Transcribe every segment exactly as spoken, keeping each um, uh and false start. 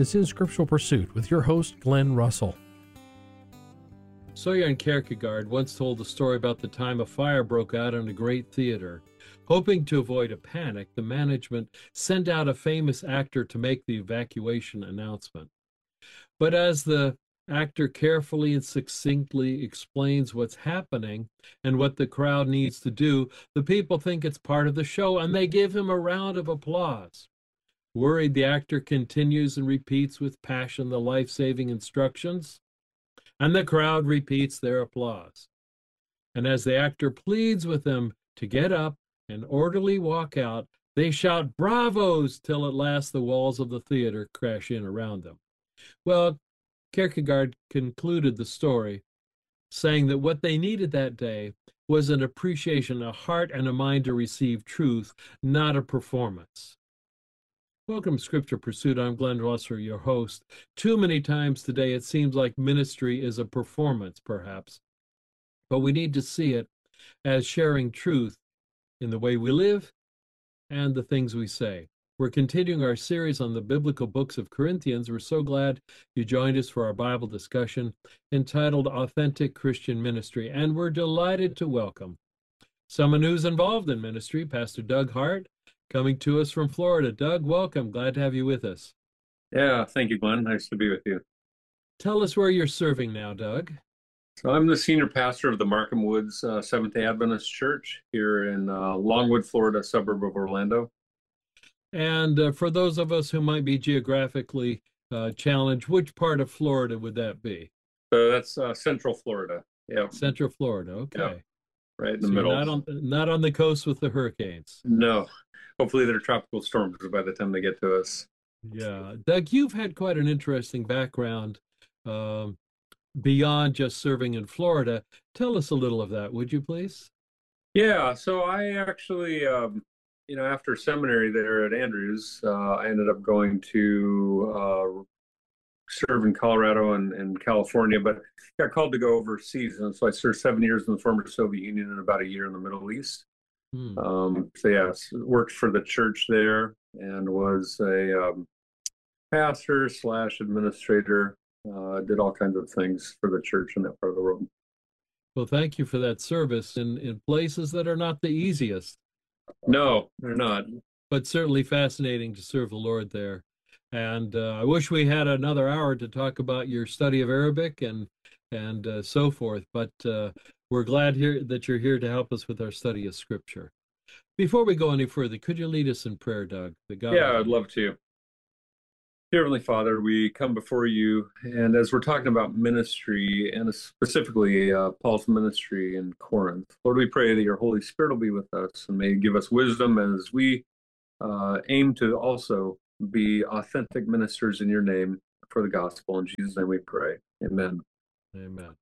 is In Scriptural Pursuit with your host, Glenn Russell. Soren Kierkegaard once told a story about the time a fire broke out in a great theater. Hoping to avoid a panic, the management sent out a famous actor to make the evacuation announcement. But as the actor carefully and succinctly explains what's happening and what the crowd needs to do, the people think it's part of the show and they give him a round of applause. Worried, the actor continues and repeats with passion the life-saving instructions, and the crowd repeats their applause. And as the actor pleads with them to get up and orderly walk out, they shout bravos till at last the walls of the theater crash in around them. Well, Kierkegaard concluded the story saying that what they needed that day was an appreciation, a heart and a mind to receive truth, not a performance. Welcome to Scripture Pursuit. I'm Glenn Russell, your host. Too many times today it seems like ministry is a performance, perhaps, but we need to see it as sharing truth in the way we live and the things we say. We're continuing our series on the biblical books of Corinthians. We're so glad you joined us for our Bible discussion entitled Authentic Christian Ministry, and we're delighted to welcome someone who's involved in ministry, Pastor Doug Hart, coming to us from Florida. Doug, welcome. Glad to have you with us. Yeah, thank you, Glenn. Nice to be with you. Tell us where you're serving now, Doug. So I'm the senior pastor of the Markham Woods uh, Seventh-day Adventist Church here in uh, Longwood, Florida, suburb of Orlando. And uh, for those of us who might be geographically uh, challenged, which part of Florida would that be? So that's uh, Central Florida. Yeah. Central Florida. Okay. Yeah. Right in the so middle. Not on, not on the coast with the hurricanes. No. Hopefully they're tropical storms by the time they get to us. Yeah. Doug, you've had quite an interesting background um, beyond just serving in Florida. Tell us a little of that, would you please? Yeah. So I actually, um, you know, after seminary there at Andrews, uh, I ended up going to uh, serve in Colorado and, and California, but got called to go overseas. And so I served seven years in the former Soviet Union and about a year in the Middle East. Hmm. Um, so yeah, worked for the church there and was a um, pastor slash administrator, uh, did all kinds of things for the church in that part of the world. Well, thank you for that service in, in places that are not the easiest. No, they're not. But certainly fascinating to serve the Lord there. And uh, I wish we had another hour to talk about your study of Arabic and and uh, so forth. But uh, we're glad here that you're here to help us with our study of Scripture. Before we go any further, could you lead us in prayer, Doug? The God yeah, I'd love to. Dear Heavenly Father, we come before you, and as we're talking about ministry, and specifically uh, Paul's ministry in Corinth, Lord, we pray that your Holy Spirit will be with us and may give us wisdom as we uh, aim to also be authentic ministers in your name for the gospel. In Jesus' name we pray. Amen. Amen.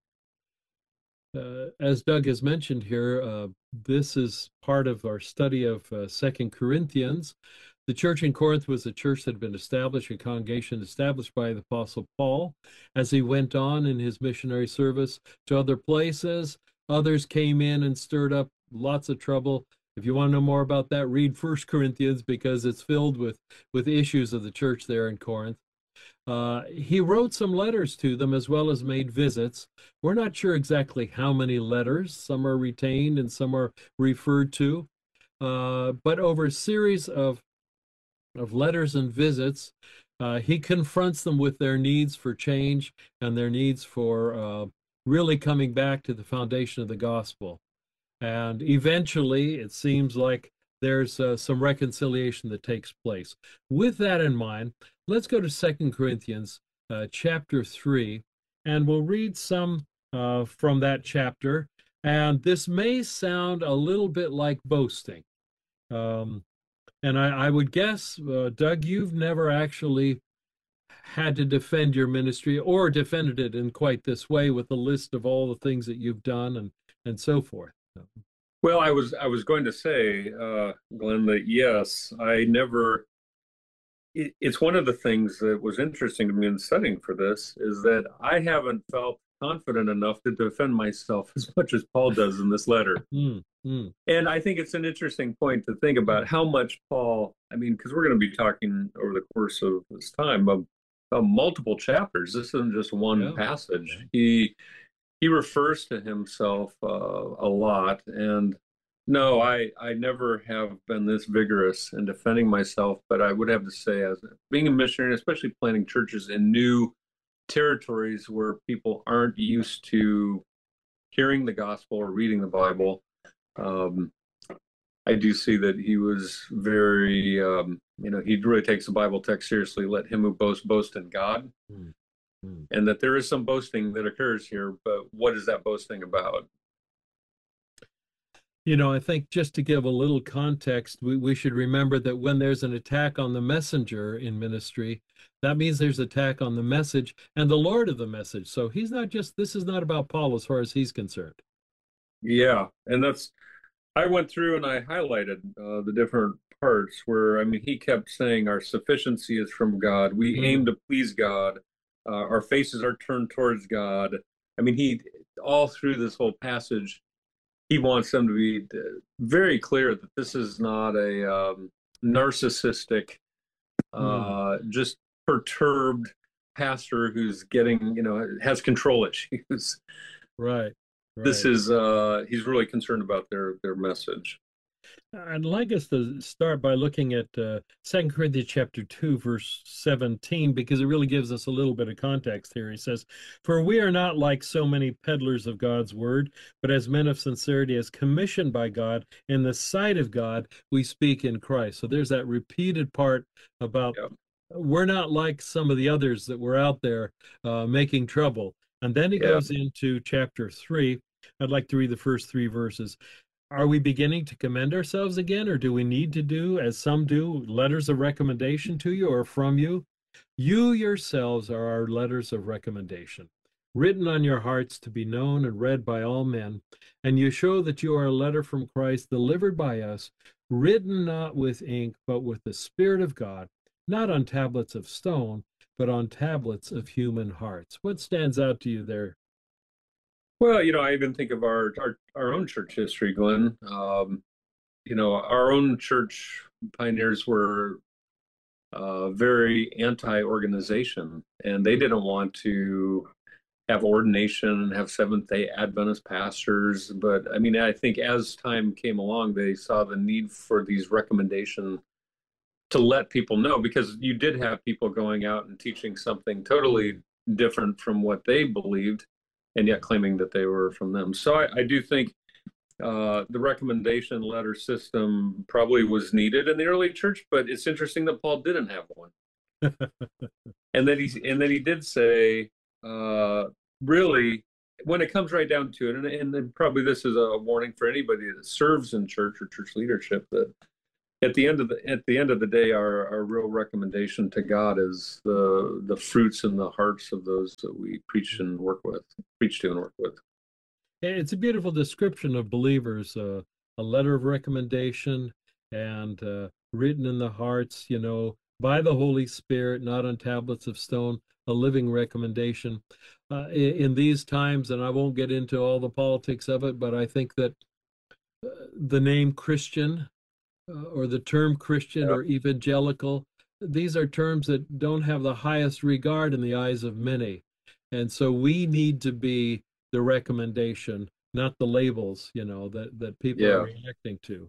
Uh, as Doug has mentioned here, uh, this is part of our study of uh, Second Corinthians. The church in Corinth was a church that had been established, a congregation established by the Apostle Paul. As he went on in his missionary service to other places, others came in and stirred up lots of trouble. If you want to know more about that, read First Corinthians because it's filled with, with issues of the church there in Corinth. Uh, he wrote some letters to them as well as made visits. We're not sure exactly how many letters. Some are retained and some are referred to. Uh, but over a series of, of letters and visits, uh, he confronts them with their needs for change and their needs for uh, really coming back to the foundation of the gospel. And eventually, it seems like there's uh, some reconciliation that takes place. With that in mind, let's go to Second Corinthians uh, chapter three, and we'll read some uh, from that chapter. And this may sound a little bit like boasting. Um, and I, I would guess, uh, Doug, you've never actually had to defend your ministry or defended it in quite this way with a list of all the things that you've done and, and so forth. Well, I was I was going to say, uh, Glenn, that yes, I never. It, it's one of the things that was interesting to me in studying for this is that I haven't felt confident enough to defend myself as much as Paul does in this letter. Mm, mm. And I think it's an interesting point to think about how much Paul. I mean, because we're going to be talking over the course of this time of uh, multiple chapters. This isn't just one Yeah. passage. Yeah. He he refers to himself uh, a lot. And no, I I never have been this vigorous in defending myself. But I would have to say, as being a missionary, especially planting churches in new territories where people aren't used to hearing the gospel or reading the Bible, um, I do see that he was very, um, you know, he really takes the Bible text seriously. Let him who boasts boast in God, Mm-hmm. and that there is some boasting that occurs here. But what is that boasting about? You know, I think just to give a little context, we, we should remember that when there's an attack on the messenger in ministry, that means there's attack on the message and the Lord of the message. So he's not just, this is not about Paul as far as he's concerned. Yeah, and that's, I went through and I highlighted uh, the different parts where, I mean, he kept saying our sufficiency is from God. We Mm. aim to please God. Uh, our faces are turned towards God. I mean, he, all through this whole passage, he wants them to be very clear that this is not a um, narcissistic, uh, Mm. just perturbed pastor who's getting, you know, has control issues. Right. This Right. is, uh, he's really concerned about their their message. I'd like us to start by looking at uh, Second Corinthians chapter two, verse seventeen, because it really gives us a little bit of context here. He says, "For we are not like so many peddlers of God's word, but as men of sincerity, as commissioned by God, in the sight of God, we speak in Christ." So there's that repeated part about Yep. we're not like some of the others that were out there uh, making trouble. And then he Yeah. goes into chapter three. I'd like to read the first three verses. Are we beginning to commend ourselves again, or do we need to do, as some do, letters of recommendation to you or from you? You yourselves are our letters of recommendation, written on your hearts to be known and read by all men. And you show that you are a letter from Christ, delivered by us, written not with ink, but with the Spirit of God, not on tablets of stone, but on tablets of human hearts. What stands out to you there? Well, you know, I even think of our our, our own church history, Glenn. Um, you know, our own church pioneers were uh, very anti-organization, and they didn't want to have ordination and have Seventh-day Adventist pastors. But I mean, I think as time came along, they saw the need for these recommendations to let people know, because you did have people going out and teaching something totally different from what they believed, and yet claiming that they were from them. So I, I do think uh, the recommendation letter system probably was needed in the early church, but it's interesting that Paul didn't have one. and then he and then he did say, uh, really, when it comes right down to it, and, and then probably this is a warning for anybody that serves in church or church leadership, that at the end of the at the end of the day, our, our real recommendation to God is the the fruits in the hearts of those that we preach and work with, preach to and work with. It's a beautiful description of believers, uh, a letter of recommendation and uh, written in the hearts, you know, by the Holy Spirit, not on tablets of stone, a living recommendation. Uh, in, in these times, and I won't get into all the politics of it, but I think that uh, the name Christian uh, or the term Christian Yeah. or evangelical, these are terms that don't have the highest regard in the eyes of many. And so we need to be the recommendation, not the labels, you know, that, that people Yeah. are reacting to.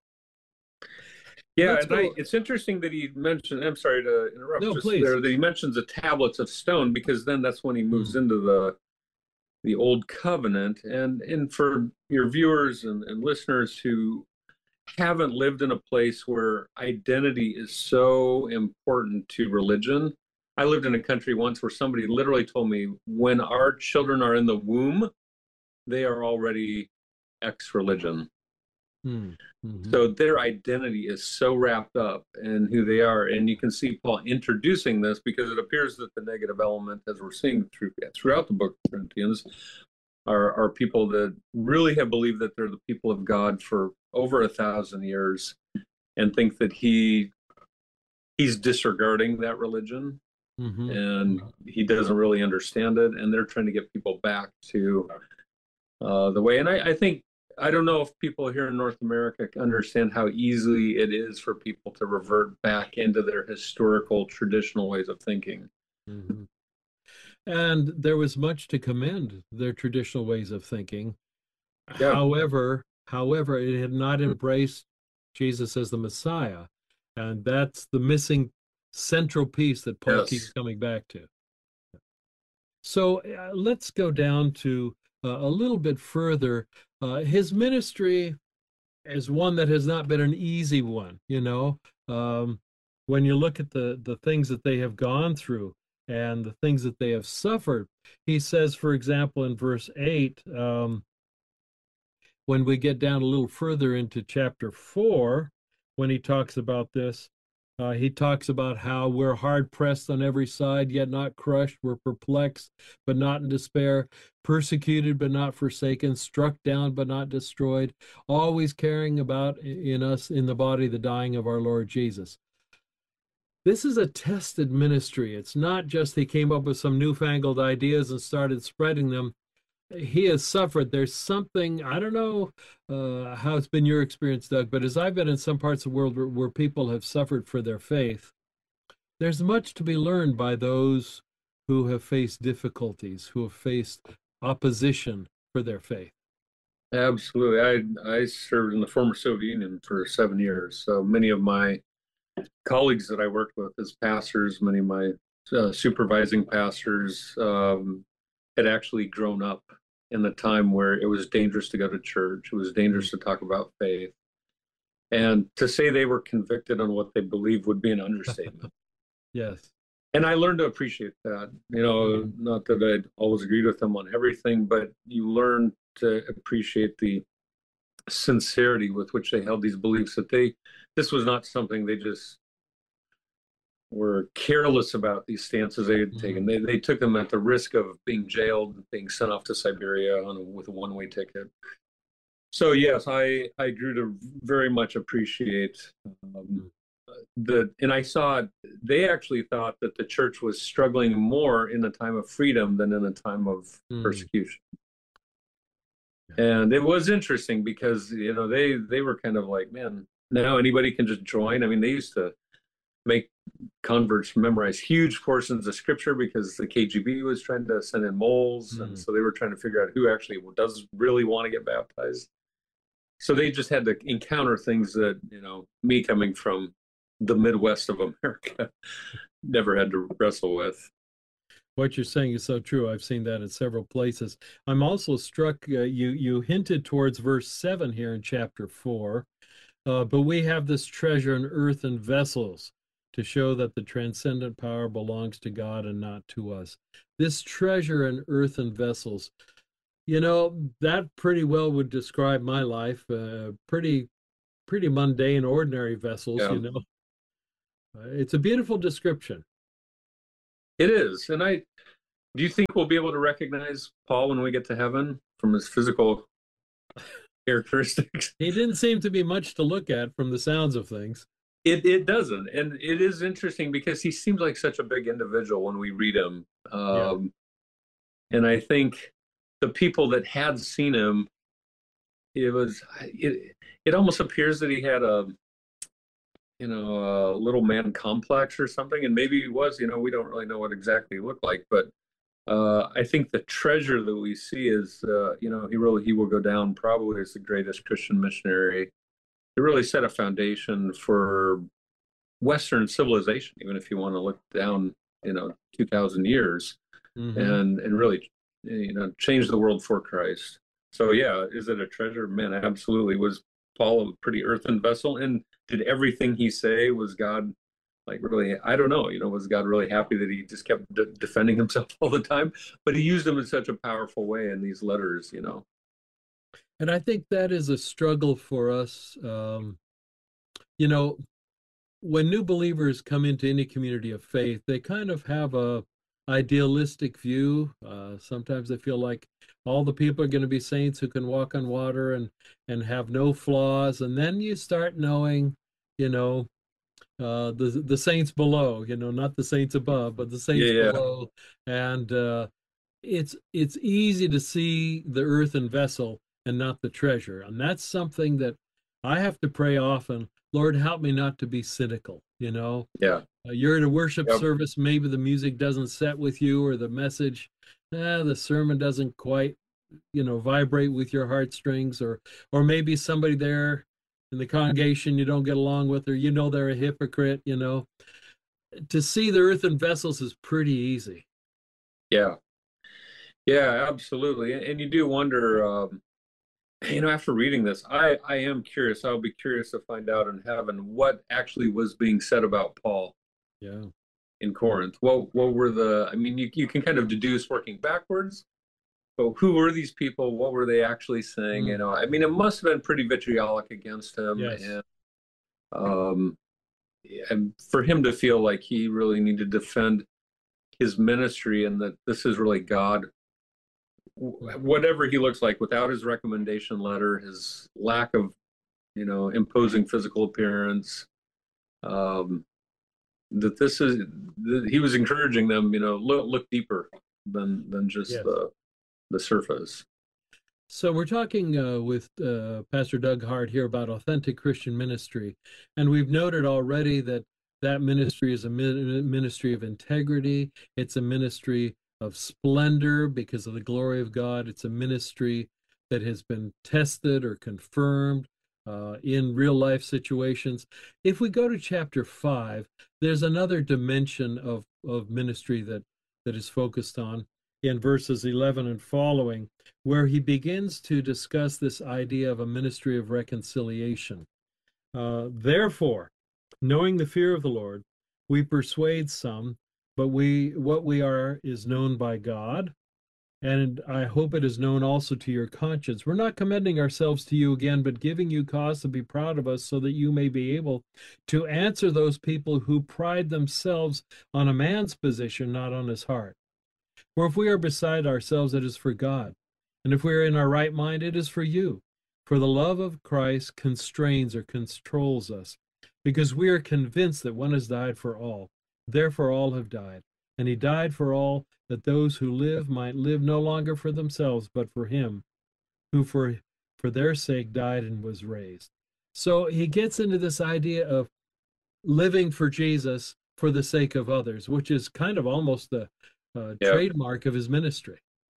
Yeah, Let's and I, go. it's interesting that he mentioned, I'm sorry to interrupt No, just please. there, that he mentions the tablets of stone, because then that's when he moves Mm. into the the old covenant. And and for your viewers and, and listeners who haven't lived in a place where identity is so important to religion, I lived in a country once where somebody literally told me, when our children are in the womb, they are already ex-religion. Mm. Mm-hmm. So their identity is so wrapped up in who they are. And you can see Paul introducing this, because it appears that the negative element, as we're seeing through, throughout the book of Corinthians, are, are people that really have believed that they're the people of God for over a thousand years, and think that he he's disregarding that religion, Mm-hmm. and he doesn't really understand it. And they're trying to get people back to uh, the way. And I, I think, I don't know if people here in North America understand how easy it is for people to revert back into their historical, traditional ways of thinking. Mhm. And there was much to commend their traditional ways of thinking. Yeah. However, however, it had not embraced Jesus as the Messiah. And that's the missing central piece that Paul keeps Yes. coming back to. So uh, let's go down to uh, a little bit further. Uh, his ministry is one that has not been an easy one, you know. Um, when you look at the the things that they have gone through and the things that they have suffered, he says, for example, in verse eight, um, when we get down a little further into chapter four, when he talks about this, uh, he talks about how we're hard pressed on every side, yet not crushed. We're perplexed, but not in despair, persecuted, but not forsaken, struck down, but not destroyed, always carrying about in us, in the body, the dying of our Lord Jesus. This is a tested ministry. It's not just he came up with some newfangled ideas and started spreading them. He has suffered. There's something, I don't know uh, how it's been your experience, Doug, but as I've been in some parts of the world where, where people have suffered for their faith, there's much to be learned by those who have faced difficulties, who have faced opposition for their faith. Absolutely. I I served in the former Soviet Union for seven years. So many of my colleagues that I worked with as pastors, many of my uh, supervising pastors um, had actually grown up in the time where it was dangerous to go to church. It was dangerous to talk about faith. And to say they were convicted on what they believed would be an understatement. Yes. And I learned to appreciate that. You know, not that I'd always agreed with them on everything, but you learn to appreciate the sincerity with which they held these beliefs, that they, this was not something they just were careless about, these stances they had taken. Mhm. They, they took them at the risk of being jailed, being sent off to Siberia on a, with a one-way ticket. So yes, I, I grew to very much appreciate um, the, and I saw they actually thought that the church was struggling more in the time of freedom than in the time of Mm. persecution. Yeah. And it was interesting because, you know, they they were kind of like, man, now anybody can just join. I mean, they used to make converts memorize huge portions of scripture because the K G B was trying to send in moles, and Mm. so they were trying to figure out who actually does really want to get baptized. So they just had to encounter things that, you know, me coming from the Midwest of America never had to wrestle with. What you're saying is so true. I've seen that in several places. I'm also struck, uh, you you hinted towards verse seven here in chapter four. Uh, but we have this treasure in earthen vessels to show that the transcendent power belongs to God and not to us. This treasure in earthen vessels, you know, that pretty well would describe my life. Uh, pretty, pretty mundane, ordinary vessels, Yeah, you know. Uh, it's a beautiful description. it is. And I, do you think we'll be able to recognize Paul when we get to heaven from his physical characteristics? He didn't seem to be much to look at from the sounds of things. It it doesn't, and it is interesting because he seems like such a big individual when we read him. Yeah. Um, and I think the people that had seen him, it was it it almost appears that he had a you know a little man complex or something, and maybe he was. You know, we don't really know what exactly he looked like, but uh, I think the treasure that we see is uh, you know he really he will go down probably as the greatest Christian missionary. It really set a foundation for Western civilization, even if you want to look down, you know, two thousand years Mm-hmm. and and really, you know, change the world for Christ. So yeah, is it a treasure? Man, absolutely. Was Paul a pretty earthen vessel? And did everything he say, was God like really? I don't know. You know, was God really happy that he just kept de- defending himself all the time? But he used them in such a powerful way in these letters. You know. And I think that is a struggle for us. Um, you know, when new believers come into any community of faith, they kind of have a idealistic view. Uh, sometimes they feel like all the people are going to be saints who can walk on water and and have no flaws. And then you start knowing, you know, uh, the the saints below. You know, not the saints above, but the Yeah, saints yeah. below. And uh, it's it's easy to see the earthen vessel and not the treasure, and that's something that I have to pray often. Lord, help me not to be cynical, you know. Yeah. Uh, you're in a worship Yep. service, maybe the music doesn't set with you, or the message, eh, the sermon doesn't quite, you know, vibrate with your heartstrings, or or maybe somebody there in the congregation you don't get along with, or you know they're a hypocrite, you know. To see the earthen vessels is pretty easy. Yeah. Yeah, absolutely. And, and you do wonder, um, you know, after reading this, I, I am curious. I'll be curious to find out in heaven what actually was being said about Paul Yeah. in Corinth. What what were the, I mean, you, you can kind of deduce working backwards, but who were these people? What were they actually saying? You Mm. know, I mean, it must have been pretty vitriolic against him. Yes. And, um, and for him to feel like he really needed to defend his ministry and that this is really God, whatever he looks like without his recommendation letter, his lack of, you know, imposing physical appearance, um, that this is, that he was encouraging them, you know, look, look deeper than, than just Yes. the, the surface. So we're talking uh, with uh, Pastor Doug Hart here about authentic Christian ministry, and we've noted already that that ministry is a ministry of integrity. It's a ministry of splendor because of the glory of God. It's a ministry that has been tested or confirmed uh, in real life situations. If we go to chapter five, there's another dimension of, of ministry that, that is focused on in verses eleven and following, where he begins to discuss this idea of a ministry of reconciliation. Uh, Therefore, knowing the fear of the Lord, we persuade some, but we what we are is known by God, and I hope it is known also to your conscience. We're not commending ourselves to you again, but giving you cause to be proud of us, so that you may be able to answer those people who pride themselves on a man's position, not on his heart. For if we are beside ourselves, it is for God. And if we are in our right mind, it is for you. For the love of Christ constrains or controls us, because we are convinced that one has died for all. Therefore, all have died. And he died for all, that those who live might live no longer for themselves, but for him, who for, for their sake died and was raised. So he gets into this idea of living for Jesus for the sake of others, which is kind of almost the uh, Yeah. trademark of his ministry.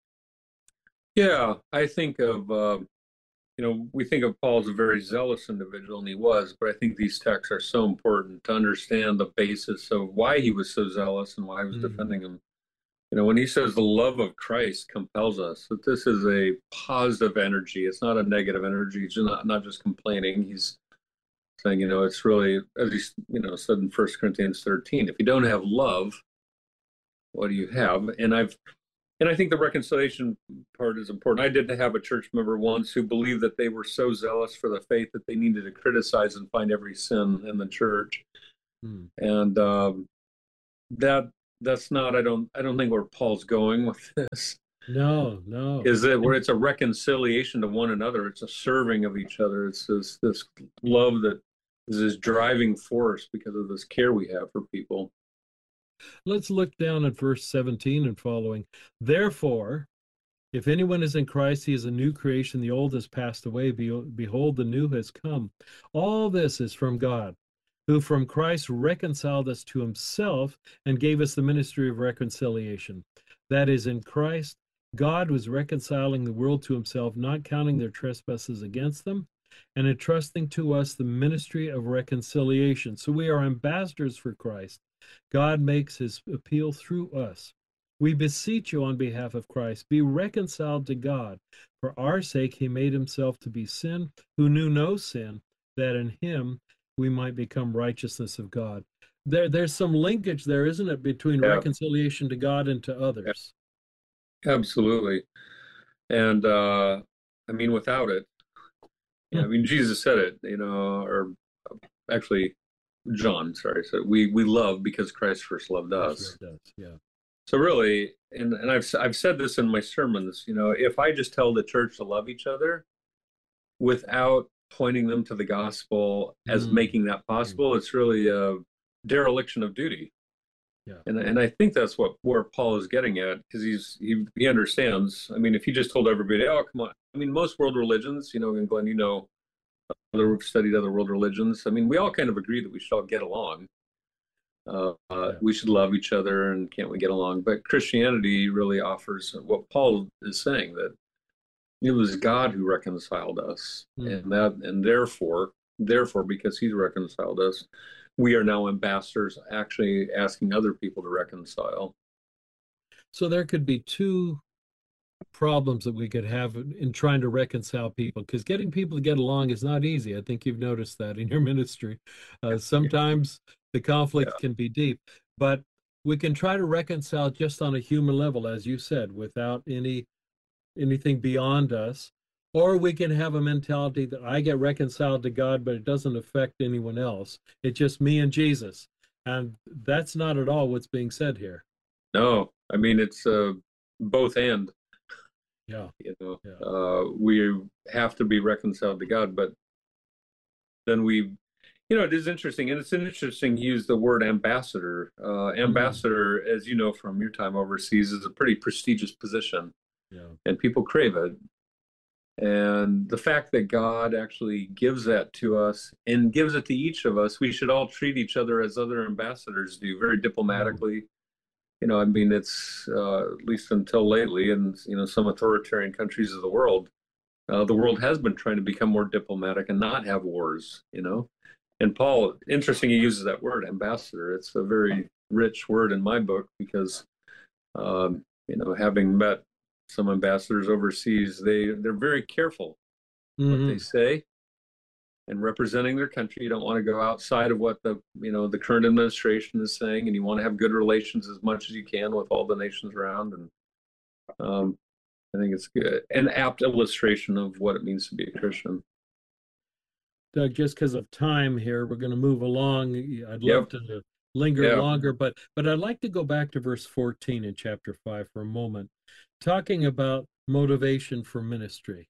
Yeah. I think of, uh, you know, we think of Paul as a very zealous individual, and he was, but I think these texts are so important to understand the basis of why he was so zealous and why he was Mm. defending him. You know, when he says the love of Christ compels us, that this is a positive energy. It's not a negative energy. He's not, not just complaining. He's saying, you know, it's really, as he, you know, said in First Corinthians thirteen, if you don't have love, what do you have? And I've, and I think the reconciliation part is important. I did have a church member once who believed that they were so zealous for the faith that they needed to criticize and find every sin in the church. Mm. And um, that that's not, I don't, I don't think where Paul's going with this. No, no. Is that where it's a reconciliation to one another? It's a serving of each other. It's this this love that is this driving force because of this care we have for people. Let's look down at verse seventeen and following. Therefore, if anyone is in Christ, he is a new creation. The old has passed away. Behold, the new has come. All this is from God, who from Christ reconciled us to himself and gave us the ministry of reconciliation. That is, in Christ, God was reconciling the world to himself, not counting their trespasses against them, and entrusting to us the ministry of reconciliation. So we are ambassadors for Christ. God makes his appeal through us. We beseech you on behalf of Christ, be reconciled to God. For our sake he made himself to be sin, who knew no sin, that in him we might become righteousness of God. There, there's some linkage there, isn't it, between Yeah. reconciliation to God and to others? Absolutely. And uh, I mean, without it, yeah, I mean, Jesus said it, you know, or actually, John, sorry, so we we love because Christ first loved us. Sure does, yeah. So really, and and I've I've said this in my sermons, you know, if I just tell the church to love each other without pointing them to the gospel as Mm. making that possible, mm. it's really a dereliction of duty. Yeah. And and I think that's what where Paul is getting at, because he's he he understands. I mean, if he just told everybody, oh, come on. I mean, most world religions, you know, and Glenn, you know, other studied other world religions. I mean, we all kind of agree that we should all get along. Uh, uh, Yeah. we should love each other, and can't we get along? But Christianity really offers what Paul is saying, that it was God who reconciled us, Mm. and that, and therefore, therefore, because He's reconciled us, we are now ambassadors, actually asking other people to reconcile. So there could be two problems that we could have in trying to reconcile people, because getting people to get along is not easy. I think you've noticed that in your ministry. Uh, sometimes the Yeah. conflict can be deep, but we can try to reconcile just on a human level, as you said, without any anything beyond us. Or we can have a mentality that I get reconciled to God, but it doesn't affect anyone else. It's just me and Jesus. And that's not at all what's being said here. No, I mean it's uh, both and. Yeah. You know, Yeah. uh, we have to be reconciled to God, but then we, you know, it is interesting, and it's an interesting you use the word ambassador. Uh, Mm. ambassador, as you know from your time overseas, is a pretty prestigious position, Yeah. and people crave it. And the fact that God actually gives that to us and gives it to each of us, we should all treat each other as other ambassadors do, very Mm. diplomatically. You know, I mean, it's uh, at least until lately, in you know some authoritarian countries of the world, uh, the world has been trying to become more diplomatic and not have wars. You know, and Paul, interesting, he uses that word ambassador. It's a very rich word in my book because, um, you know, having met some ambassadors overseas, they they're very careful what they Mm-hmm. say and representing their country. You don't want to go outside of what the you know the current administration is saying, and you want to have good relations as much as you can with all the nations around. And um, I think it's good, an apt illustration of what it means to be a Christian. Doug, just because of time here, we're going to move along. I'd love Yep. to linger Yeah. longer, but but I'd like to go back to verse fourteen in chapter five for a moment, talking about motivation for ministry.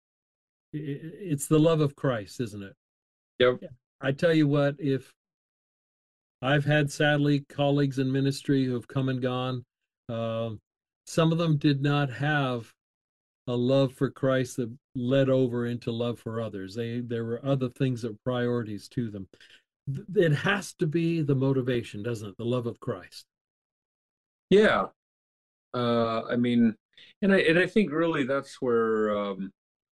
It's the love of Christ, isn't it? Yep. Yeah. I tell you what, if I've had sadly colleagues in ministry who have come and gone, um, some of them did not have a love for Christ that led over into love for others. They there were other things that were priorities to them. It has to be the motivation, doesn't it? The love of Christ. Yeah. Uh, I mean, and I and I think really that's where um,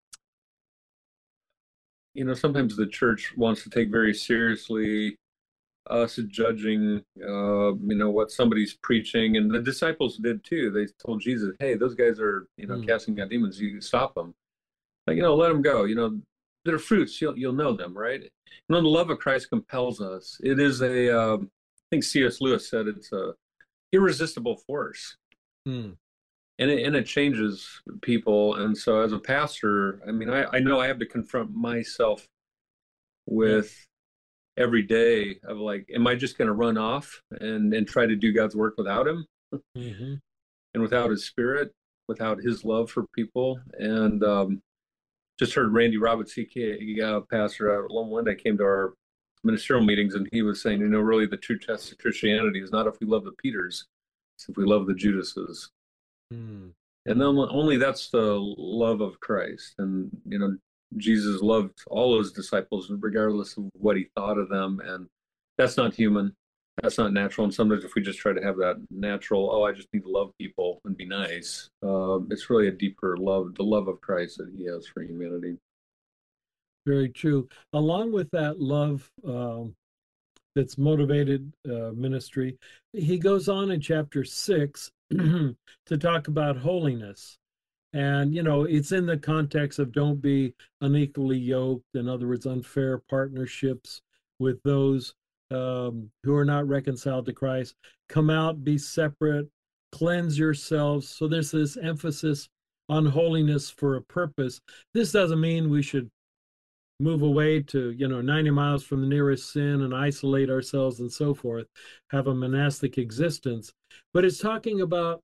you know sometimes the church wants to take very seriously us judging, uh, you know, what somebody's preaching, and the disciples did too. They told Jesus, "Hey, those guys are, you know, Mm, casting out demons. You stop them. Like, you know, let them go. You know, their fruits. You'll you'll know them, right? You know, the love of Christ compels us. It is a, um, I think C S. Lewis said it's a irresistible force, mm, and it and it changes people. And so, as a pastor, I mean, I I know I have to confront myself yeah. with every day of like, am I just going to run off and and try to do God's work without Him Hmm. and without His Spirit, without His love for people? And um, just heard Randy Roberts, he, he uh, pastor out of Loma Linda, came to our ministerial meetings, and he was saying, you know, really the true test of Christianity is not if we love the Peters, it's if we love the Judases. Mm, And then mm. only that's the love of Christ. And, you know, Jesus loved all his disciples, regardless of what he thought of them. And that's not human. That's not natural. And sometimes if we just try to have that natural, oh, I just need to love people and be nice, uh, it's really a deeper love, the love of Christ that he has for humanity. Very true. Along with that love um, that's motivated uh, ministry, he goes on in chapter six to talk about holiness. And, you know, it's in the context of don't be unequally yoked. In other words, unfair partnerships with those um, who are not reconciled to Christ. Come out, be separate, cleanse yourselves. So there's this emphasis on holiness for a purpose. This doesn't mean we should move away to, you know, ninety miles from the nearest sin and isolate ourselves and so forth, have a monastic existence. But it's talking about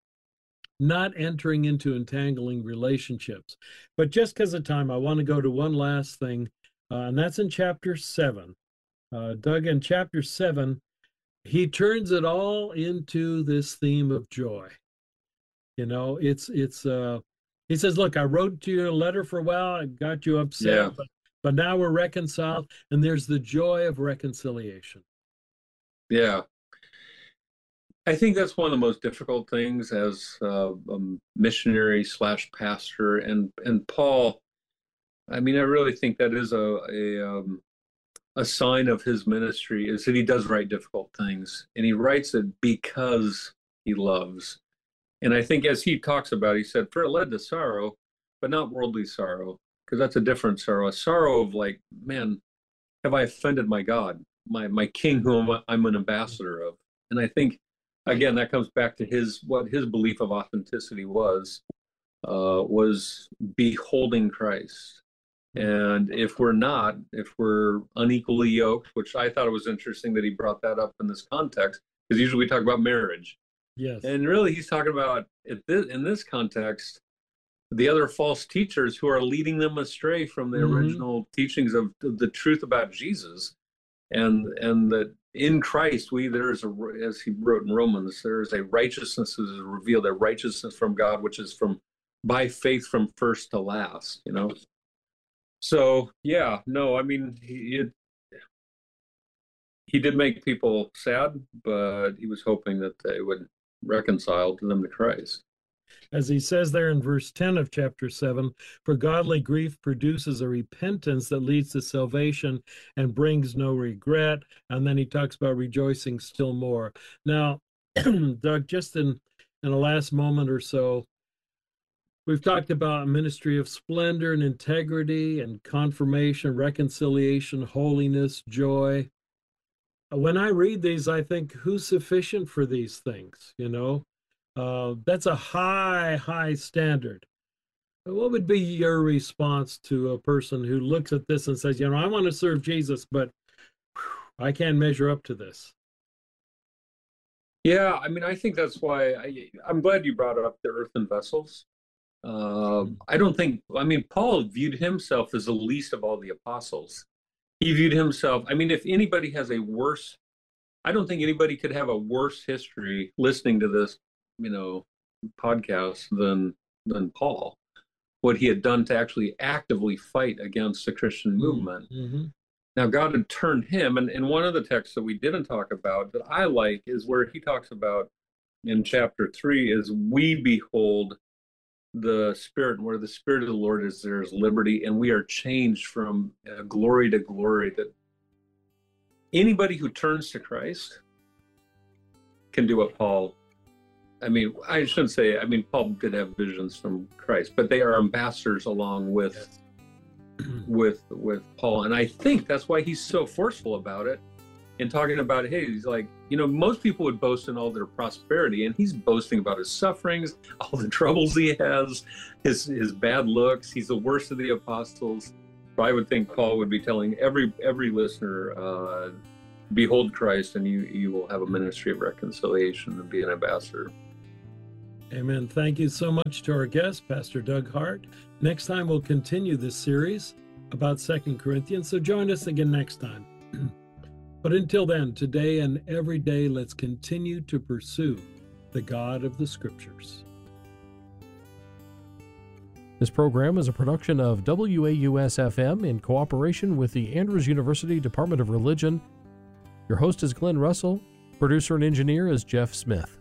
not entering into entangling relationships. But just because of time, I want to go to one last thing, uh, and that's in chapter seven. Uh, Doug, in chapter seven, he turns it all into this theme of joy. You know, it's it's uh he says, look, I wrote to you a letter for a while, I got you upset, Yeah. but but now we're reconciled, and there's the joy of reconciliation. Yeah. I think that's one of the most difficult things as uh, a missionary slash pastor, and and Paul. I mean, I really think that is a a, um, a sign of his ministry is that he does write difficult things, and he writes it because he loves. And I think as he talks about, he said, "For it led to sorrow, but not worldly sorrow, because that's a different sorrow. A sorrow of like, man, have I offended my God, my my King, whom I'm an ambassador of?" And I think, again, that comes back to his what his belief of authenticity was, uh, was beholding Christ. And if we're not, if we're unequally yoked, which I thought it was interesting that he brought that up in this context, because usually we talk about marriage. Yes. And really he's talking about, in this context, the other false teachers who are leading them astray from the mm-hmm. original teachings of the truth about Jesus. And and that in Christ, we there is a, as he wrote in Romans, there is a righteousness that is revealed, a righteousness from God, which is from by faith from first to last, you know. So yeah, no, I mean he it, he did make people sad, but he was hoping that they would reconcile to them to Christ. As he says there in verse ten of chapter seven, for godly grief produces a repentance that leads to salvation and brings no regret. And then he talks about rejoicing still more. Now, Doug, just in, in the last moment or so, we've talked about ministry of splendor and integrity and confirmation, reconciliation, holiness, joy. When I read these, I think, who's sufficient for these things, you know? Uh, that's a high, high standard. What would be your response to a person who looks at this and says, you know, I want to serve Jesus, but whew, I can't measure up to this? Yeah, I mean, I think that's why I, I'm glad you brought up the earthen vessels. Uh, I don't think, I mean, Paul viewed himself as the least of all the apostles. He viewed himself, I mean, if anybody has a worse, I don't think anybody could have a worse history listening to this, you know, podcast than than Paul. What he had done to actually actively fight against the Christian movement. Mm-hmm. Now, God had turned him, and, and one of the texts that we didn't talk about that I like is where he talks about in chapter three is we behold the Spirit, and where the Spirit of the Lord is, there is liberty, and we are changed from uh, glory to glory. That anybody who turns to Christ can do what Paul, I mean, I shouldn't say, I mean, Paul did have visions from Christ, but they are ambassadors along with, yes. with, with Paul. And I think that's why he's so forceful about it and talking about, hey, he's like, you know, most people would boast in all their prosperity, and he's boasting about his sufferings, all the troubles he has, his his bad looks. He's the worst of the apostles. So I would think Paul would be telling every every listener, uh, behold Christ, and you you will have a ministry of reconciliation and be an ambassador. Amen. Thank you so much to our guest, Pastor Doug Hart. Next time we'll continue this series about Second Corinthians, so join us again next time. But until then, today and every day, let's continue to pursue the God of the Scriptures. This program is a production of W A U S F M in cooperation with the Andrews University Department of Religion. Your host is Glenn Russell. Producer and engineer is Jeff Smith.